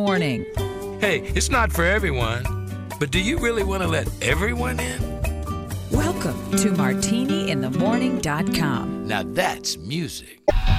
Morning. Hey, it's not for everyone, but do you really want to let everyone in? Welcome to MartiniInTheMorning.com. Now that's music.